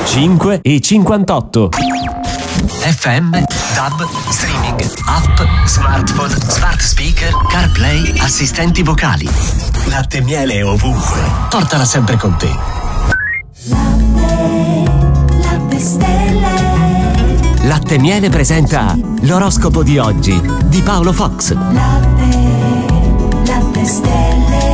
5:58. FM, DAB, streaming, app, smartphone, smart speaker, CarPlay, assistenti vocali. Latte e miele ovunque. Portala sempre con te. Latte stelle. Latte e miele presenta l'oroscopo di oggi di Paolo Fox. Latte stelle.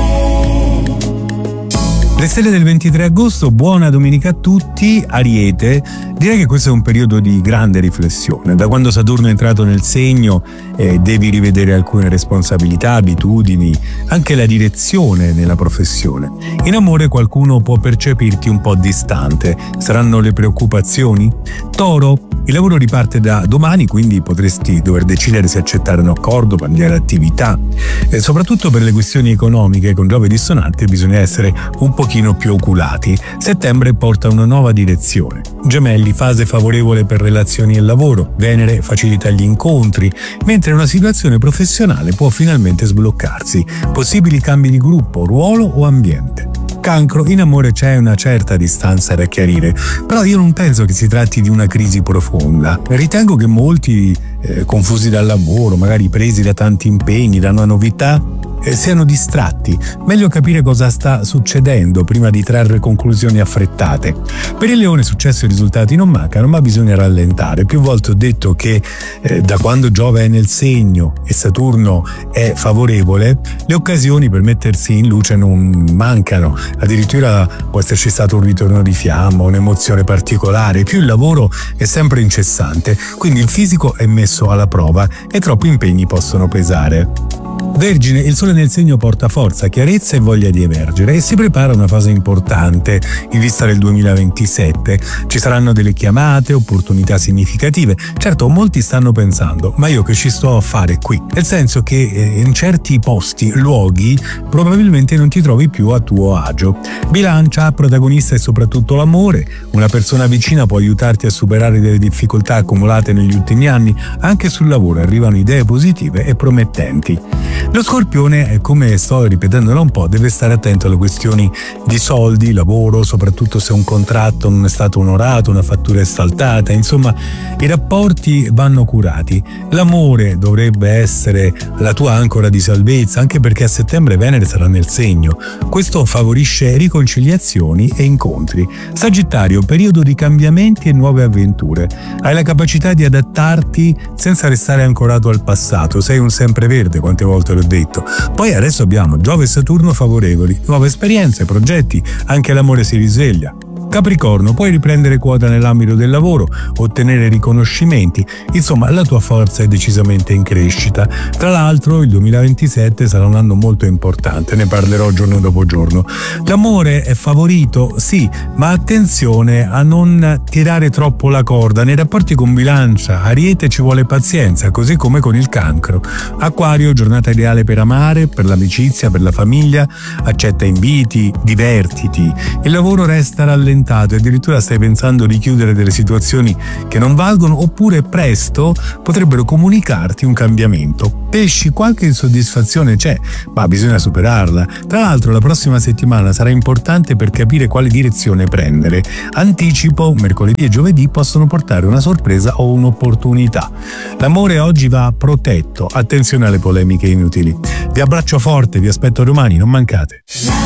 Le stelle del 23 agosto, buona domenica a tutti. Ariete, direi che questo è un periodo di grande riflessione. Da quando Saturno è entrato nel segno devi rivedere alcune responsabilità, abitudini, anche la direzione nella professione. In amore qualcuno può percepirti un po' distante, saranno le preoccupazioni? Toro, il lavoro riparte da domani, quindi potresti dover decidere se accettare un accordo, cambiare attività. Soprattutto per le questioni economiche, con Giove dissonante bisogna essere un pochino più oculati. Settembre porta una nuova direzione. Gemelli, fase favorevole per relazioni e lavoro. Venere facilita gli incontri, mentre una situazione professionale può finalmente sbloccarsi. Possibili cambi di gruppo, ruolo o ambiente. Cancro, in amore c'è una certa distanza da chiarire, però io non penso che si tratti di una crisi profonda. Ritengo che molti, confusi dal lavoro, magari presi da tanti impegni, da una novità, siano distratti. Meglio capire cosa sta succedendo prima di trarre conclusioni affrettate. Per il Leone successo e risultati non mancano, ma bisogna rallentare. Più volte ho detto che da quando Giove è nel segno e Saturno è favorevole, le occasioni per mettersi in luce non mancano. Addirittura può esserci stato un ritorno di fiamma, un'emozione particolare. Più il lavoro è sempre incessante, quindi il fisico è messo alla prova e troppi impegni possono pesare. Vergine, il sole nel segno porta forza, chiarezza e voglia di emergere e si prepara una fase importante in vista del 2027. Ci saranno delle chiamate, opportunità significative. Certo, molti stanno pensando, ma io che ci sto a fare qui? Nel senso che in certi posti, luoghi, probabilmente non ti trovi più a tuo agio. Bilancia, protagonista è soprattutto l'amore. Una persona vicina può aiutarti a superare delle difficoltà accumulate negli ultimi anni. Anche sul lavoro arrivano idee positive e promettenti. Lo Scorpione, come sto ripetendo da un po', deve stare attento alle questioni di soldi, lavoro, soprattutto se un contratto non è stato onorato, una fattura è saltata, insomma i rapporti vanno curati. L'amore dovrebbe essere la tua ancora di salvezza, anche perché a settembre Venere sarà nel segno. Questo favorisce riconciliazioni e incontri. Sagittario, periodo di cambiamenti e nuove avventure. Hai la capacità di adattarti senza restare ancorato al passato, sei un sempreverde, quante volte l'ho detto. Poi adesso abbiamo Giove e Saturno favorevoli, nuove esperienze, progetti, anche l'amore si risveglia. Capricorno, puoi riprendere quota nell'ambito del lavoro, ottenere riconoscimenti, insomma la tua forza è decisamente in crescita. Tra l'altro il 2027 sarà un anno molto importante, ne parlerò giorno dopo giorno. L'amore è favorito, sì, ma attenzione a non tirare troppo la corda. Nei rapporti con Bilancia, Ariete ci vuole pazienza, così come con il Cancro. Acquario, giornata ideale per amare, per l'amicizia, per la famiglia, accetta inviti, divertiti. Il lavoro resta rallentato e addirittura stai pensando di chiudere delle situazioni che non valgono, oppure presto potrebbero comunicarti un cambiamento. Pesci, qualche insoddisfazione c'è, ma bisogna superarla. Tra l'altro la prossima settimana sarà importante per capire quale direzione prendere. Anticipo, mercoledì e giovedì possono portare una sorpresa o un'opportunità. L'amore oggi va protetto, attenzione alle polemiche inutili. Vi abbraccio forte, vi aspetto domani, non mancate.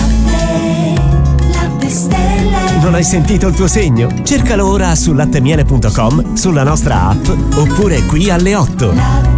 Latte stelle. Non hai sentito il tuo segno? Cercalo ora su lattemiele.com, sulla nostra app oppure qui alle 8.